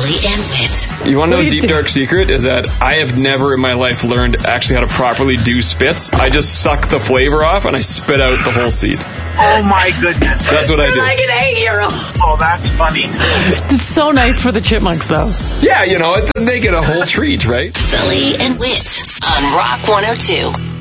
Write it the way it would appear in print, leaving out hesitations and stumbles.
Sully and Wit. You want to know a deep, dark secret? Is that I have never in my life learned actually how to properly do spits. I just suck the flavor off and I spit out the whole seed. Oh my goodness. That's what I do. Like an 8-year-old. Oh, that's funny. It's so nice for the chipmunks, though. Yeah, they get a whole treat, right? Sully and Wit on Rock 102.